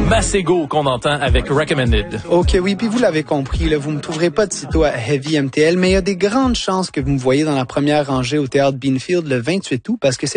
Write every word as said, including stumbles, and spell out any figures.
Masego qu'on entend avec Recommended. OK, oui, puis vous l'avez compris, là, vous me trouverez pas de sitôt à Heavy M T L, mais il y a des grandes chances que vous me voyez dans la première rangée au Théâtre Beanfield le vingt-huit août parce que c'est